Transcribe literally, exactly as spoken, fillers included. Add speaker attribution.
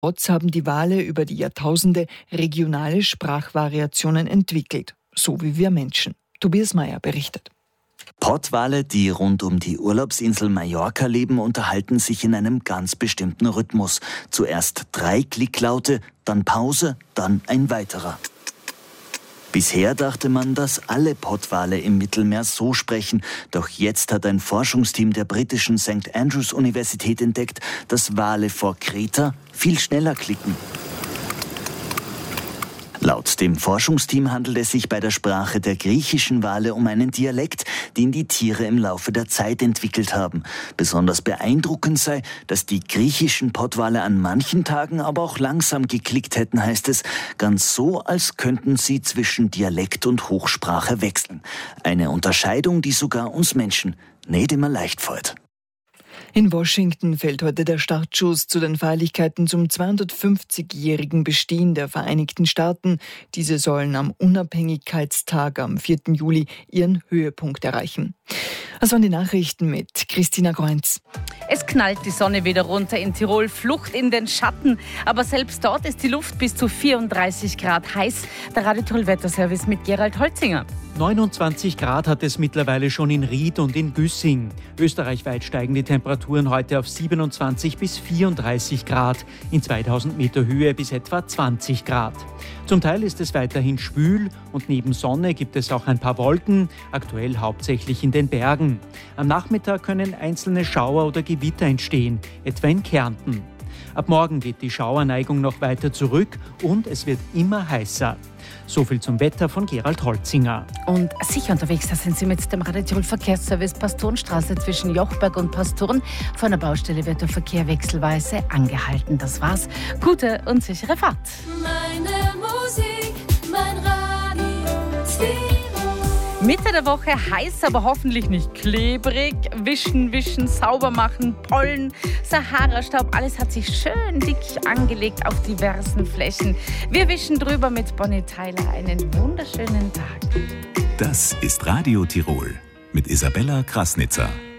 Speaker 1: Trotz haben die Wale über die Jahrtausende regionale Sprachvariationen entwickelt, so wie wir Menschen. Tobias Meyer berichtet.
Speaker 2: Pottwale, die rund um die Urlaubsinsel Mallorca leben, unterhalten sich in einem ganz bestimmten Rhythmus. Zuerst drei Klicklaute, dann Pause, dann ein weiterer. Bisher dachte man, dass alle Pottwale im Mittelmeer so sprechen. Doch jetzt hat ein Forschungsteam der britischen Sankt Andrews Universität entdeckt, dass Wale vor Kreta viel schneller klicken. Laut dem Forschungsteam handelt es sich bei der Sprache der griechischen Wale um einen Dialekt, den die Tiere im Laufe der Zeit entwickelt haben. Besonders beeindruckend sei, dass die griechischen Pottwale an manchen Tagen aber auch langsam geklickt hätten, heißt es, ganz so, als könnten sie zwischen Dialekt und Hochsprache wechseln. Eine Unterscheidung, die sogar uns Menschen nicht immer leicht fällt.
Speaker 1: In Washington fällt heute der Startschuss zu den Feierlichkeiten zum zweihundertfünfzigjährigen Bestehen der Vereinigten Staaten. Diese sollen am Unabhängigkeitstag am vierten Juli ihren Höhepunkt erreichen. Das waren die Nachrichten mit Christina Groenz.
Speaker 3: Es knallt die Sonne wieder runter in Tirol, Flucht in den Schatten. Aber selbst dort ist die Luft bis zu vierunddreißig Grad heiß. Der Radio Tirol Wetterservice mit Gerald Holzinger.
Speaker 4: neunundzwanzig Grad hat es mittlerweile schon in Ried und in Güssing. Österreichweit steigen die Temperaturen heute auf siebenundzwanzig bis vierunddreißig Grad, in zweitausend Meter Höhe bis etwa zwanzig Grad. Zum Teil ist es weiterhin schwül und neben Sonne gibt es auch ein paar Wolken, aktuell hauptsächlich in den Bergen. Am Nachmittag können einzelne Schauer oder Gewitter entstehen, etwa in Kärnten. Ab morgen geht die Schauerneigung noch weiter zurück und es wird immer heißer. So viel zum Wetter von Gerald Holzinger.
Speaker 3: Und sicher unterwegs, da sind Sie mit dem Radio Tirol Verkehrsservice Pastorenstraße zwischen Jochberg und Pastoren. Von der Baustelle wird der Verkehr wechselweise angehalten. Das war's. Gute und sichere Fahrt.
Speaker 5: Meine Musik, mein Radio Tirol.
Speaker 3: Mitte der Woche heiß, aber hoffentlich nicht klebrig. Wischen, wischen, sauber machen, Pollen, Sahara-Staub, alles hat sich schön dick angelegt auf diversen Flächen. Wir wischen drüber mit Bonnie Tyler. Einen wunderschönen Tag.
Speaker 6: Das ist Radio Tirol mit Isabella Krasnitzer.